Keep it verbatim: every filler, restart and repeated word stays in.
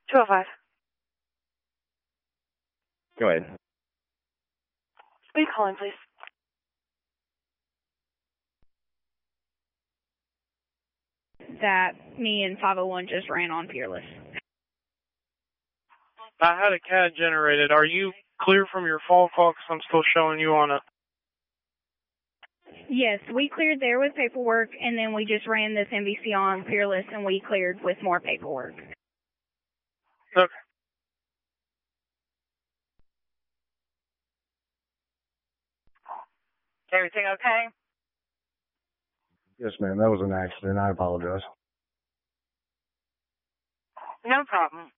two oh five. Go ahead. Will you call in, please? That me and five oh one just ran on Fearless. I had a C A D generated. Are you clear from your phone call? Because I'm still showing you on it. Yes, we cleared there with paperwork, and then we just ran this M V C on Fearless, and we cleared with more paperwork. Okay. Everything okay? Yes, ma'am. That was an accident. I apologize. No problem.